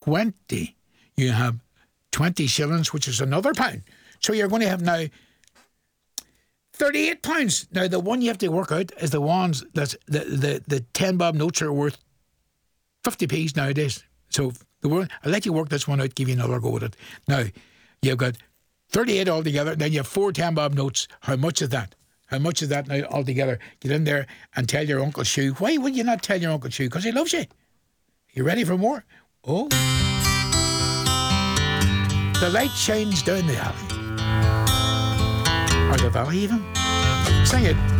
20. You have 20 shillings, which is another £1. So you're going to have now £38. Now, the one you have to work out is the ones that the 10 bob notes are worth 50p's nowadays. So I'll let you work this one out, give you another go at it. Now, you've got 38 altogether, then you have 4 10 bob notes. How much is that? How much is that now altogether? Get in there and tell your Uncle Shu. Why would you not tell your Uncle Shu? Because he loves you. You ready for more? Oh. The light shines down the alley. Or the valley even. Sing it.